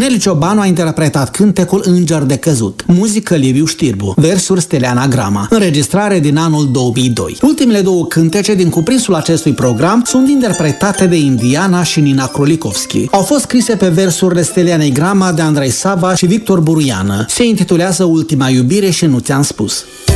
Neli Ciobanu a interpretat cântecul Înger de căzut, muzică Liviu Știrbu, versuri Steliana Grama, înregistrare din anul 2002. Ultimele două cântece din cuprinsul acestui program sunt interpretate de Indiana și Nina Krolikovski. Au fost scrise pe versurile Stelianei Grama, de Andrei Sava și Victor Buruiană. Se intitulează Ultima iubire și Nu ți-am spus.